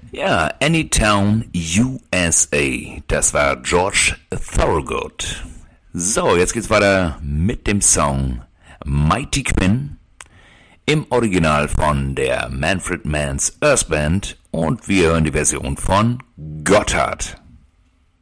Ja, Anytown, USA. Das war George Thorogood. So, jetzt geht's weiter mit dem Song Mighty Quinn im Original von der Manfred Mann's Earth Band und wir hören die Version von Gotthard.